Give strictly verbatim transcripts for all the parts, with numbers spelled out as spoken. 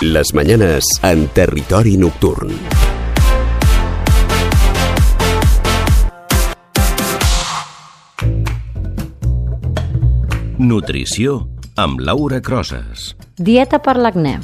Las mañanas en Territori Nocturn. Nutrició amb Laura Crosas. Dieta per l'acné.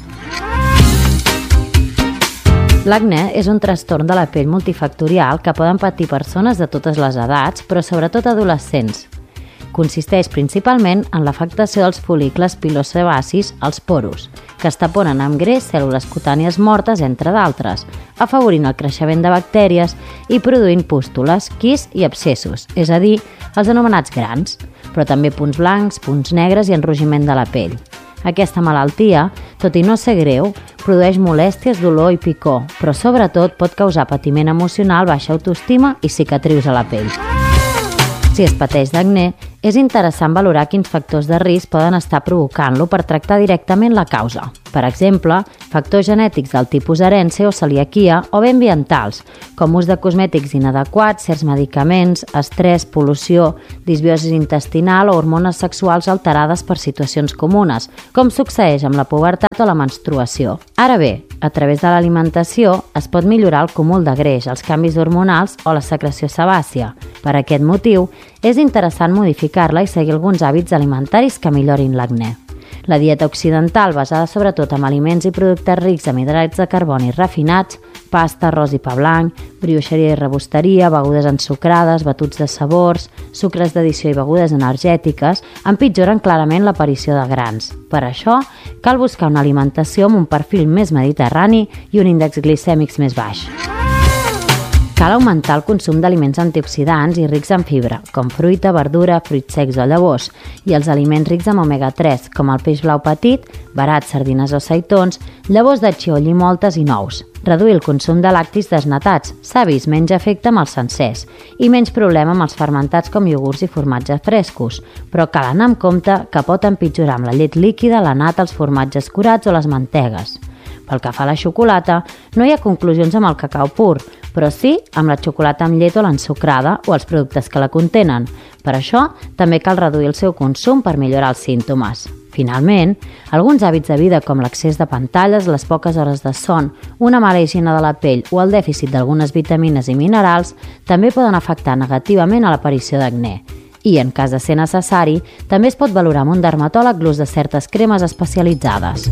L'acné és un trastorn de la pell multifactorial que poden patir persones de totes les edats, però sobretot adolescents. Consisteix principalment en l'afectació dels folículos pilosebacis, els poros, que es taponen amb greix cèl·lules cutànies mortes, entre d'altres, afavorint el creixement de bactèries i produint pústules, quis i abscessos, és a dir, els anomenats grans, però també punts blancs, punts negres i enrogiment de la pell. Aquesta malaltia, tot i no ser greu, produeix molèsties, dolor i picor, però sobretot pot causar patiment emocional, baixa autoestima i cicatrius a la pell. Si es pateix d'acné, és interessant valorar quins factors de risc poden estar provocant-lo per tractar directament la causa. Per exemple, factors genètics del tipus herència o celiaquia o bé ambientals, com ús de cosmètics inadequats, certs medicaments, estrès, pol·lució, disbiosi intestinal o hormones sexuals alterades per situacions comunes, com succeeix amb la pubertat o la menstruació. Ara bé, a través de l'alimentació es pot millorar el cúmul de greix, els canvis hormonals o la secreció sebàcia. Per aquest motiu, és interessant modificar-la i seguir alguns hàbits alimentaris que millorin l'acné. La dieta occidental, basada sobretot en aliments i productes rics en hidrats de carboni refinats, pasta, arròs i pa blanc, brioixeria i rebosteria, begudes ensucrades, batuts de sabors, sucres d'addició i begudes energètiques, empitjoren clarament l'aparició de grans. Per això, cal buscar una alimentació amb un perfil més mediterrani i un índex glicèmic més baix. Cal augmentar el consum d'aliments antioxidants i rics en fibra, com fruita, verdura, fruits secs o llavors, i els aliments rics en omega tres, com el peix blau petit, verat, sardines o seitons, llavors de xioll i moltes i nous. Reduir el consum de lactis desnatats, s'ha vist menys efecte amb els sencers i menys problema amb els fermentats com iogurts i formatges frescos, però cal anar amb compte que pot empitjorar amb la llet líquida, la nata, els formatges curats o les mantegues. Pel que fa a la xocolata, no hi ha conclusions amb el cacau pur, però sí amb la xocolata amb llet o l'ensucrada o els productes que la contenen. Per això, també cal reduir el seu consum per millorar els símptomes. Finalment, alguns hàbits de vida com l'excés de pantalles, les poques hores de son, una mala higiene de la pell o el dèficit d'algunes vitamines i minerals també poden afectar negativament a l'aparició d'acné. I, en cas de ser necessari, també es pot valorar amb un dermatòleg l'ús de certes cremes especialitzades.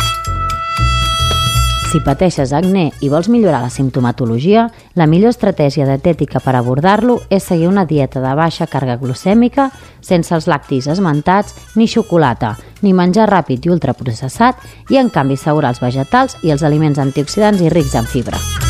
Si pateixes acné i vols millorar la simptomatologia, la millor estratègia dietètica per abordar-lo és seguir una dieta de baixa càrrega glucèmica, sense els lactis esmentats, ni xocolata, ni menjar ràpid i ultraprocessat, i en canvi assegurar els vegetals i els aliments antioxidants i rics en fibra.